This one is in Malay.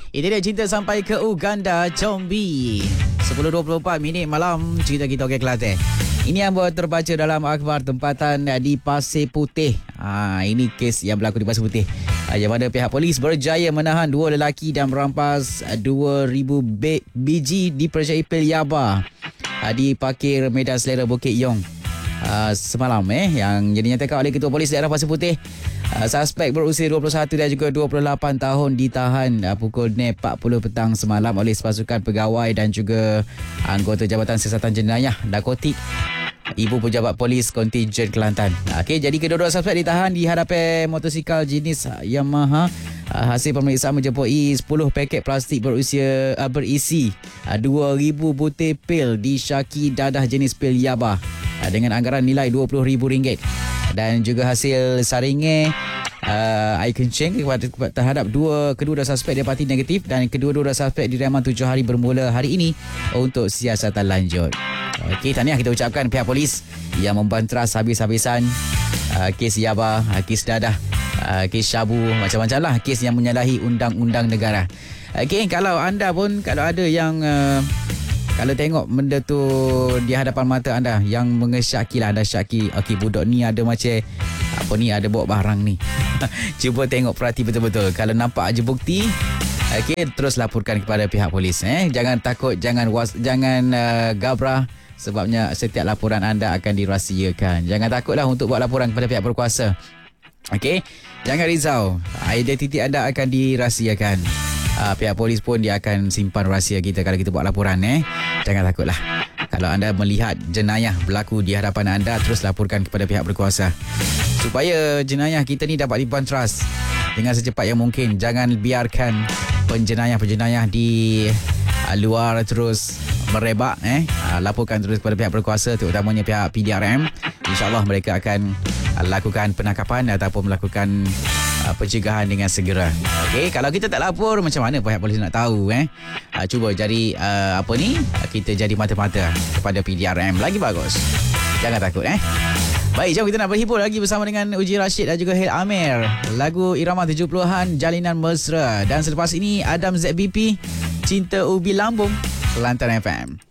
Itu dia Cinta Sampai ke Uganda, Combi. 10.24 minit malam, cerita kita Okey Kelantan. Ini yang terbaca dalam akhbar tempatan di Pasir Putih. Ini kes yang berlaku di Pasir Putih. Yang mana pihak polis berjaya menahan 2 lelaki dan merampas 2,000 biji dipercayai pil yaba di parkir Medan Selera Bukit Yong semalam yang jadi nyatakan oleh Ketua Polis Daerah Pasir Putih. Suspek berusia 21 dan juga 28 tahun ditahan pukul 4.40 petang semalam oleh sepasukan pegawai dan juga anggota Jabatan Siasatan Jenayah Narkotik Ibu Pejabat Polis Kontijen Kelantan. Jadi kedua-dua suspek ditahan di hadapan motosikal jenis Yamaha. Hasil pemeriksaan menjumpai 10 paket plastik berisi 2,000 butir pil disyaki dadah jenis pil yaba dengan anggaran nilai RM20,000. Dan juga hasil saringan air kencing terhadap kedua suspek didapati negatif dan kedua-dua suspek direman 7 hari bermula hari ini untuk siasatan lanjut. Okey, tahniah kita ucapkan pihak polis yang membanteras habis-habisan kes yaba, kes dadah, kes syabu, macam-macam lah kes yang menyalahi undang-undang negara. Okey, kalau anda pun kalau ada yang kalau tengok benda tu di hadapan mata anda yang mengesyaki lah, anda syaki okey budak ni ada macam apa ni, ada bawa barang ni. Cuba tengok, perhati betul-betul. Kalau nampak aja bukti, okey, terus laporkan kepada pihak polis. Jangan takut, jangan gabrah, sebabnya setiap laporan anda akan dirahsiakan. Jangan takutlah untuk buat laporan kepada pihak berkuasa. Okey, jangan risau, identiti anda akan dirahsiakan. Pihak polis pun dia akan simpan rahsia kita kalau kita buat laporan. Jangan takutlah. Kalau anda melihat jenayah berlaku di hadapan anda, terus laporkan kepada pihak berkuasa supaya jenayah kita ni dapat dibanteras dengan secepat yang mungkin. Jangan biarkan penjenayah-penjenayah di luar terus merebak. Laporkan terus kepada pihak berkuasa, terutamanya pihak PDRM. InsyaAllah mereka akan lakukan penangkapan ataupun melakukan pencegahan dengan segera. Okey, kalau kita tak lapor, macam mana pihak polis nak tahu? Cuba jadi kita jadi mata-mata kepada PDRM, lagi bagus. Jangan takut. Baik, jom kita nak berhibur lagi bersama dengan Uji Rashid dan juga Hail Amir. Lagu irama 70-an, Jalinan Mesra. Dan selepas ini Adam ZBP, Cinta Ubi Lambung, Kelantan FM.